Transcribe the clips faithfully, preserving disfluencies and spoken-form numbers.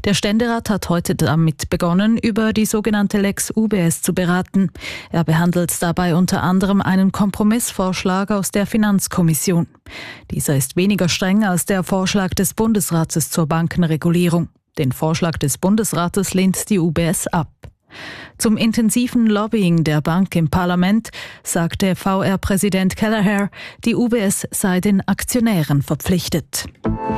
Der Ständerat hat heute damit begonnen, über die sogenannte Lex U B S zu beraten. Er behandelt dabei unter anderem einen Kompromissvorschlag aus der Finanzkommission. Dieser ist weniger streng als der Vorschlag des Bundesrates zur Bankenregulierung. Den Vorschlag des Bundesrates lehnt die U B S ab. Zum intensiven Lobbying der Bank im Parlament sagte V R-Präsident Kelleher, die U B S sei den Aktionären verpflichtet.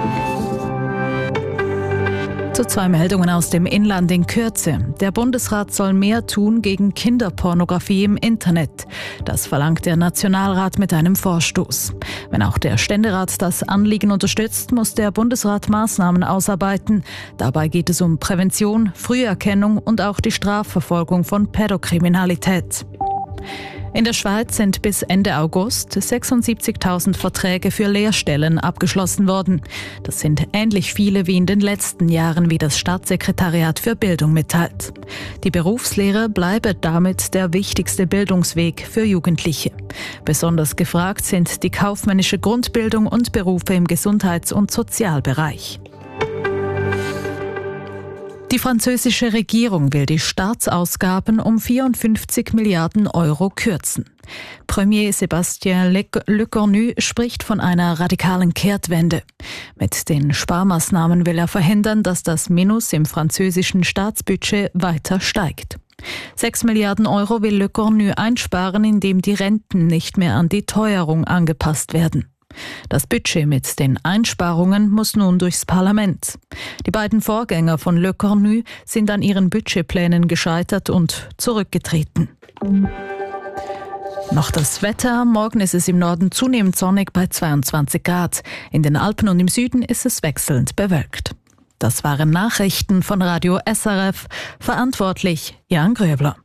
Zu zwei Meldungen aus dem Inland in Kürze. Der Bundesrat soll mehr tun gegen Kinderpornografie im Internet. Das verlangt der Nationalrat mit einem Vorstoß. Wenn auch der Ständerat das Anliegen unterstützt, muss der Bundesrat Maßnahmen ausarbeiten. Dabei geht es um Prävention, Früherkennung und auch die Strafverfolgung von Pädokriminalität. In der Schweiz sind bis Ende August sechsundsiebzigtausend Verträge für Lehrstellen abgeschlossen worden. Das sind ähnlich viele wie in den letzten Jahren, wie das Staatssekretariat für Bildung mitteilt. Die Berufslehre bleibe damit der wichtigste Bildungsweg für Jugendliche. Besonders gefragt sind die kaufmännische Grundbildung und Berufe im Gesundheits- und Sozialbereich. Die französische Regierung will die Staatsausgaben um vierundfünfzig Milliarden Euro kürzen. Premier Sébastien Lecornu spricht von einer radikalen Kehrtwende. Mit den Sparmaßnahmen will er verhindern, dass das Minus im französischen Staatsbudget weiter steigt. Sechs Milliarden Euro will Lecornu einsparen, indem die Renten nicht mehr an die Teuerung angepasst werden. Das Budget mit den Einsparungen muss nun durchs Parlament. Die beiden Vorgänger von Lecornu sind an ihren Budgetplänen gescheitert und zurückgetreten. Noch das Wetter. Morgen ist es im Norden zunehmend sonnig bei zweiundzwanzig Grad. In den Alpen und im Süden ist es wechselnd bewölkt. Das waren Nachrichten von Radio S R F. Verantwortlich Jan Gröbler.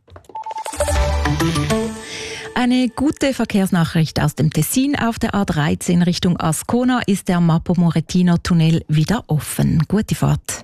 Eine gute Verkehrsnachricht aus dem Tessin. Auf der A dreizehn Richtung Ascona ist der Mapo-Morettino-Tunnel wieder offen. Gute Fahrt.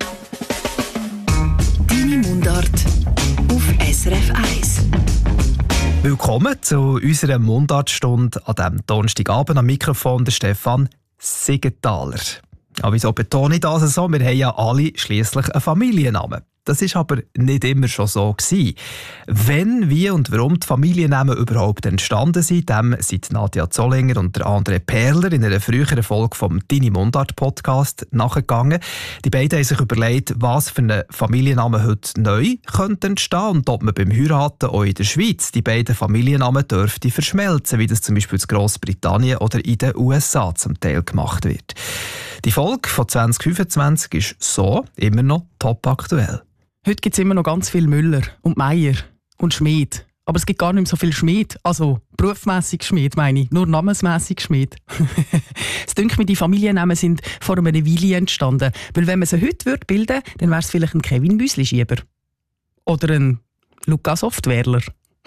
Deine Mundart auf S R F eins. Willkommen zu unserer Mundartstunde an diesem Donnerstagabend. Am Mikrofon der Stefan Siegenthaler. Ja, wieso betone ich das so? Wir haben ja alle schliesslich einen Familiennamen. Das war aber nicht immer schon so gewesen. Wenn, wie und warum die Familiennamen überhaupt entstanden sind, dem sind Nadja Zollinger und der André Perler in einer früheren Folge vom Deine Mundart Podcast nachgegangen. Die beiden haben sich überlegt, was für einen Familiennamen heute neu könnte entstehen und ob man beim Heiraten auch in der Schweiz die beiden Familiennamen dürfte verschmelzen, wie das zum Beispiel in Grossbritannien oder in den U S A zum Teil gemacht wird. Die Folge von zwanzig fünfundzwanzig ist so immer noch top aktuell. Heute gibt es immer noch ganz viel Müller und Meier und Schmied. Aber es gibt gar nicht mehr so viel Schmied. Also berufsmässig Schmied meine ich, nur namensmässig Schmied. Es dünkt mir, die Familiennamen sind vor einer Weile entstanden. Weil wenn man sie heute würde bilden, dann wäre es vielleicht ein Kevin Müsli-Schieber. Oder ein Lukas Softwareler.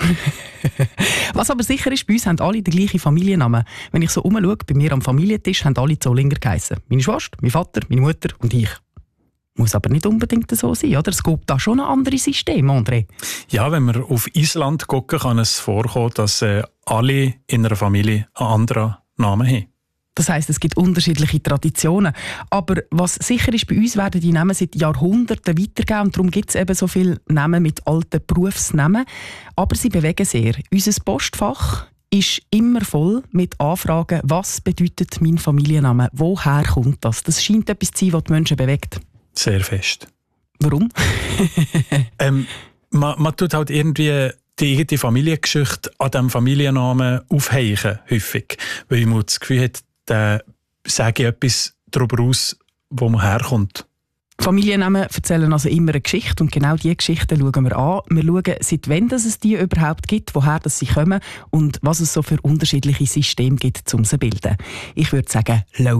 Was aber sicher ist, bei uns haben alle den gleichen Familiennamen. Wenn ich so umschaue, bei mir am Familientisch haben alle Zollinger geheissen. Meine Schwester, mein Vater, meine Mutter und ich. Muss aber nicht unbedingt so sein, oder? Es gibt da schon ein anderes System, André. Ja, wenn wir auf Island gucken, kann es vorkommen, dass äh, alle in einer Familie einen anderen Namen haben. Das heisst, es gibt unterschiedliche Traditionen. Aber was sicher ist, bei uns werden die Namen seit Jahrhunderten weitergegeben und darum gibt es eben so viele Namen mit alten Berufsnamen. Aber sie bewegen sehr. Unser Postfach ist immer voll mit Anfragen, was bedeutet mein Familienname? Woher kommt das? Das scheint etwas zu sein, was die Menschen bewegt. Sehr fest. Warum? ähm, man, man tut halt irgendwie die eigene Familiengeschichte an diesem Familiennamen aufheichen, häufig. Weil man das Gefühl hat, der sage etwas darüber aus, wo man herkommt. Familiennamen erzählen also immer eine Geschichte und genau diese Geschichten schauen wir an. Wir schauen, seit wann es die überhaupt gibt, woher das sie kommen und was es so für unterschiedliche Systeme gibt, um sie zu bilden. Ich würde sagen,